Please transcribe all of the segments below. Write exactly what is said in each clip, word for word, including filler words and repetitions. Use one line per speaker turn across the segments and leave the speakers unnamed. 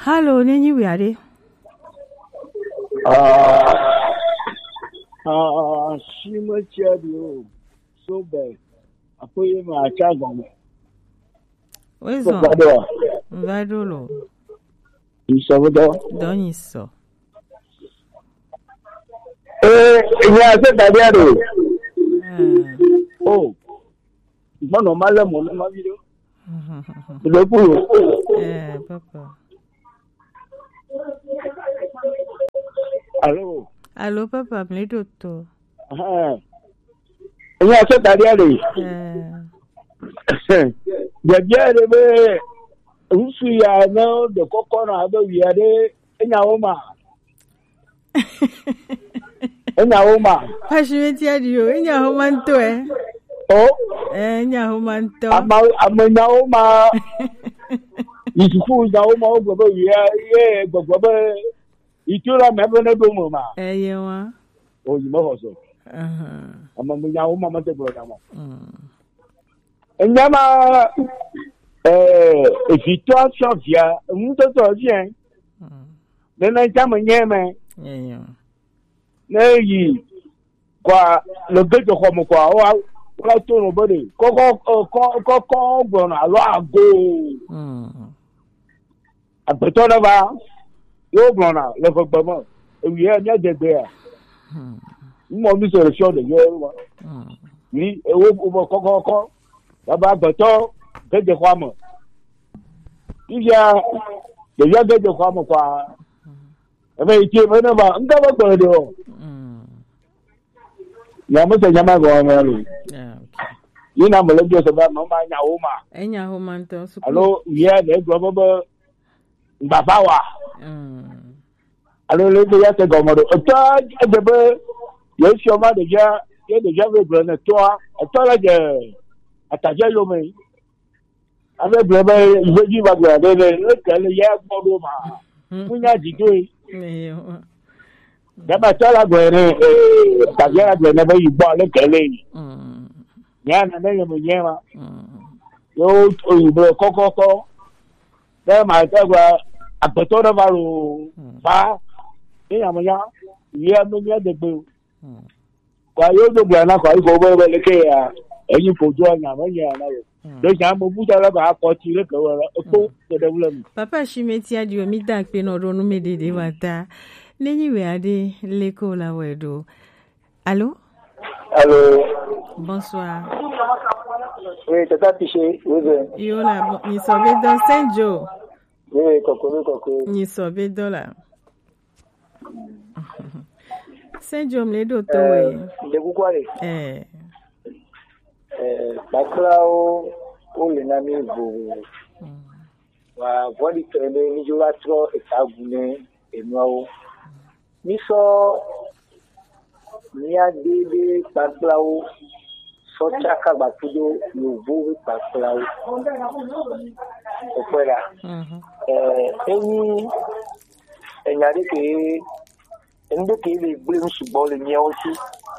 Hello, Nini, we are there.
Ah, ah, she must have you so bad. I put him a child on me.
Where's on? Vadolo.
You saw it all?
Don't you so?
Eh, yeah, I said that. Oh, one of my lemon, my video.
Eh, Papa.
Hello.
Hello, Papa, play to.
Ah, yeah, I said that.
Eh.
The Jerry, who see I know the coconut, we are there in our home. In our home.
Passionate you in your home to eh?
Oh,
in your home to.
I'm in our home. It's food now, over here, yeah, but you two are never no do, ma.
Eh, you are?
Oh, you know also.
Uh huh.
I'm a young woman to go down. And Yama, if you talk shop here, I'm to talk here. Then I come and hear me.
Yeah.
Nay, ye, qua, look at the home qua, what to nobody. Coco, coco, coco, gonna go. A beton of our, you're gonna look up Bama. We are not there. You want me to show the year. We over coco. About the toe, get the farmer. Yeah, the young get the farmer. I may keep another, I'm never going to do. Yamasa Yamago, you know, Melodious about no mind, Oma.
And your home to.
Hello, yeah, there's probable Babawa. I don't live yet to go. A charge at the bird. Yes, your mother, yeah, get the Java brand, a tour, a toilet. Ataja yo me ave brebe ibeji ba gba de le kele ya gbodo ma munya dide
eh
da ba tala gwere eh taja gbe na ba yibo le kele mm ya na me yo me ma yo oyibo kokoko da ma ta gba apeto na ba ro ba ni amoya ya me ya de gbe kwa yo do gba na kwa ko bo le ke ya ẹ̀yin fojú ọ̀nà àwọn yẹn àná rẹ̀ lóṣù àwọn ọmọ bújá lọ́gbà akọ̀tì lẹ́kọ̀ọ́ rẹ̀ ọkọ̀ tẹ̀lẹ́wúlẹ̀ mi.
Papa Shimeti adi omi dà pé náà ronú méjèèjì wà tá lẹ́yìn ìwé adé lẹ́kọ̀ọ́ làwọn ẹ̀dọ́. Allô?
Allô?
Bonsoir.
Oui, tata Piché, oui.
Yo là, ni sobe dans Saint-Jo.
Oui, coco, coco.
Ni sobe dans là. Saint-Jo me do to we.
De kukwale.
Eh.
Eh, baklao o le na mi bo. Wa vodi tele ni jo wa tro etagune enu awo. Mi so ni adede baklao so chaka bakudo yo bo baklao. Opera. Mhm. Eh, eni enyade ke endo ke le gbe nsubo le mi osi.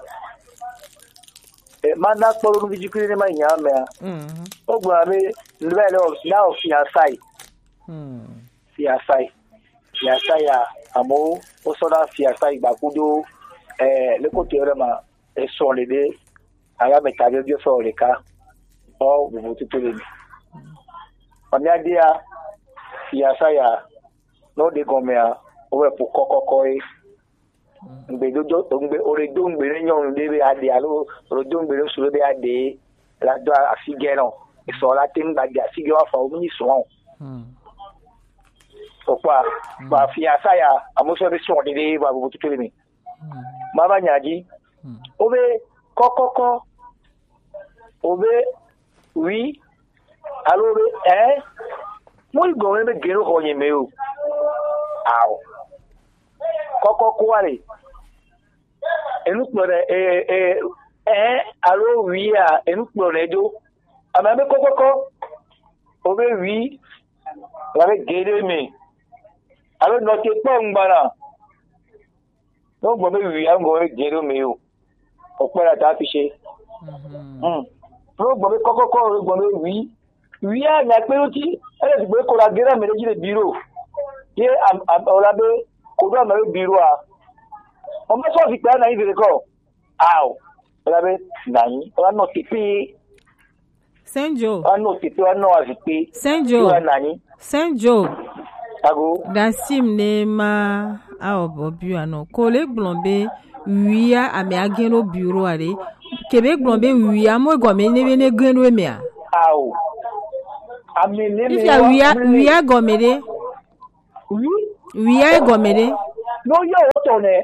Mana kpọrọ n'ubi jikiri n'ema nyame a. O gwara me lele of now fiancé. Hmm. Fiancé. Fiancé ya amo o so da fiancé gbakudo eh le ko tere ma e so le de aga me tabe bi so le ka. O bu tutu le. Oni adia fiancé ya no de gomea o we po kokoko e. Ngbe dojo ngbe oredo ngbe nyon debe ade alo oredo ngbe so be ade la do afigero e so la tin ba dia sigero fa o mi so hmm okwa ba fiasa ya amuso be so de ba bu tutu mi ma ba nyaji obe kokoko obe oui alo be eh mo go me gero ho yin me o aw kokoko wale enukpore eh eh eh alo wi a enukpore do ama me kokoko obe wi la be gere me alo no te pongbara no go be wi am go gere me o opera ta fi se mhm pro go be kokoko go be wi wi a na pe oti ele ti gbe ko la gere me le biro ye am am olabe ko do ma biro a o ma so fi pe na ivere ko aw olabe nani ola no tipi
Senjo
o no tipi o no azipi
Senjo
nani
Senjo
ago
dasim ne ma a obobu ano ko le glombe wiya ame ageno bureau are kebe glombe wiya mo gome ne ne genu emia
aw amene me
if ya wiya wiya gome de wiya gome de
no yo to ne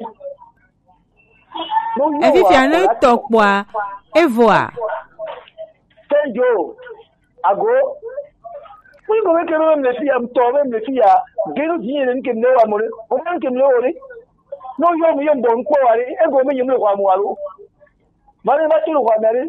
no yo
e fi ya ne tokpo a evoa
Senjo ago we go make no me fi am to me fi ya genu ji ne nke ne wa mo re o man nke ne o re no yo mi yem don ko wa re e go me yem le kwa mo wa ro mari ma tulu kwa mari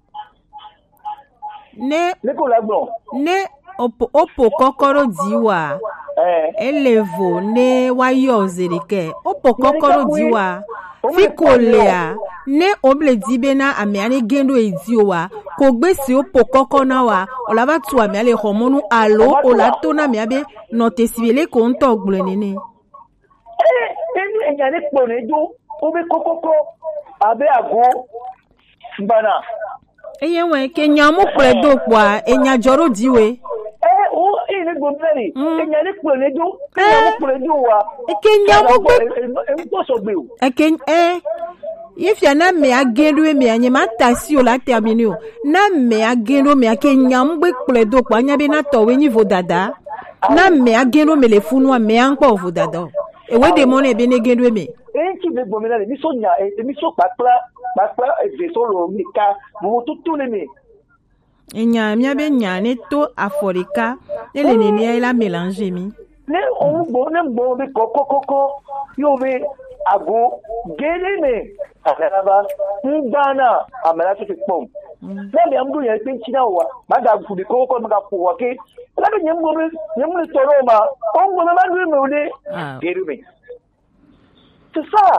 ne
ne ko lagbon
ne opo opo kokoro diwa
eh
elevo ne wayo zerike opo kokoro diwa fikolea ne oble dibe na amiani gendo ediowa ko gbe si opo koko na wa olaba tu amiale hormonu alo olato na miabe no tesibele ko nto gblenene
eh eni enya ne po ne jo obe kokoko abe ago mbana
eye we kenya mu predo kwa enya joro diwe
eh o ene gbonleri enya ne po ne jo enya mu predo wa
kenya mu gbe
e ko so gbe o
eken eh if ya na me agendo me anye matasi o la terminer o na me agendo me kenya mu gbe predo kwa nya be na to we niveau dada na me agendo me le funu me anpo vo dada e we de mon e be ne gendo me
eh ki be gbonleri mi so nya e mi so papla papla e ve so lo mi ka mo tutu le mi
enya mi abe nya ne to aforika ele ne ne la mélanger mi
ne o bo ne bo be koko koko yo be ago gele me alaraba ngana amara ti pom na be amdu ye pe china wa ma da fu de koko ma ga fu wa ke la be nyem go be nyem le toro ma o ngo ma du me o de gele me c'est ça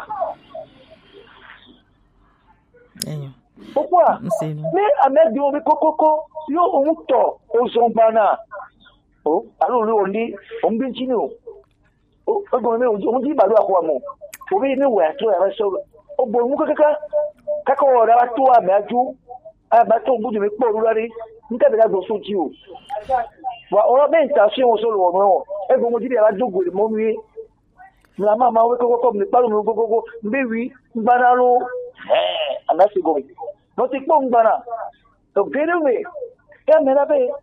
enyo
pourquoi mais amed yo be koko yo o to o zombana o alo lo ni o mbi chini o o go me o di balu akwa mo o be ni wa to ya so o bo mu kaka kaka o ra to a meju a ba to buju me po rurari nka be ga go so ji o wa o be station o so lo mo e go mo di ya dogo mo mi la mama we koko ko mi palu mi gogo mbe wi ngbana lo eh ana se go no ti po ngbana to gere me ya me na be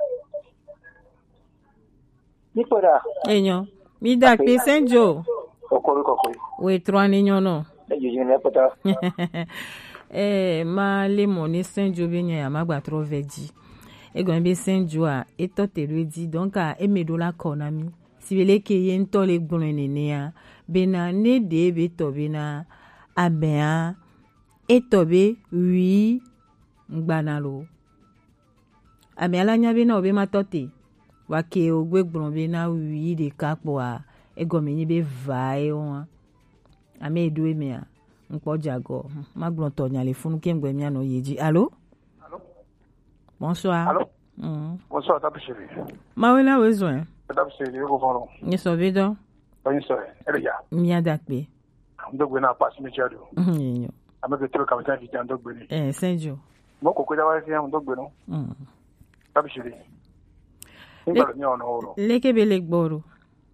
ni pora
enyo mi da pe Senjo
okori kokori
we trois ninyo no
e je ne pata
eh ma le moni Senjo be nya ma gba tro veji e go be Senjo a e to te le di donc a e me do la konami si vele ke ye nto le gbon nene ya be na ne de be to be na abea e to be wi ngbana lo abea la nya be na obe ma tote wa ke ogbe gbon be na wi de kapo a e go me ni be vai o ame edu eme a npo jago ma gbon to nya le funu ke ngbe mi ano yeji allo
allo
bonsoir
allo
mm
bonsoir ta chérie
ma wela wezo
ta chérie ko foro
ni so vedo
ba ni so e ya
mi adakpe
ndogbe na pass mi chado
mhm yo
ame ke tro ka ta fi jan ndogbe ni
eh Senjo
mo ko ko da wa fi am ndogbe no
mm
ta chérie ngba ni ono oro
leke be le gboro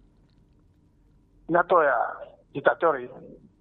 na to ya dictatori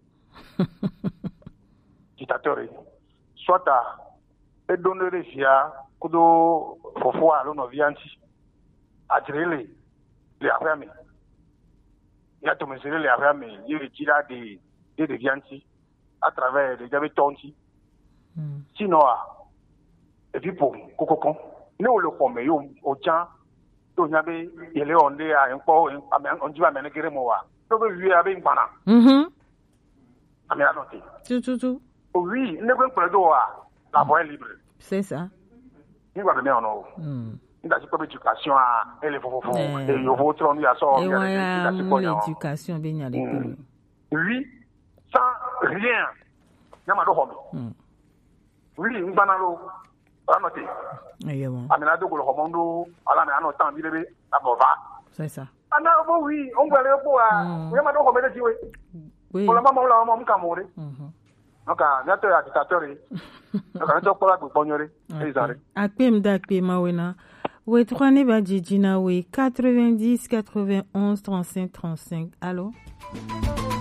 dictatori swata e donere fia kudo fofo a lo no vianti atrele le afami ya to mesere le afami yiri tira de de de vianti à travers les jabe tonti mm. Sinon et puis pour kokokon ne o le pome yo o chan to nyabe yele onde a npo on jiba menegere mo wa to be wi abe npana
mhm
ami anote
tu tu tu
oui ne gwen predo wa la voie libre
c'est ça
ni gwa me ono
mm
nda si ko éducation a ele fofofo e yo vo tron ya so
e wa ya l'éducation be nya de
oui sans rien nyama do homi mm oui ngbana lo anote
ayo
amina do ko homondo ala me anotan bi lebe abova
c'est ça
ana bo oui on va le po a we ma do ko mele jiwe ko la mama la mama kamore aka na to ya dictateur aka to ko la gbo nyore e zare
akpem da akpem wena we trois ne ba jijina we quatre-vingt-dix quatre-vingt-onze trente-cinq trente-cinq. Allô?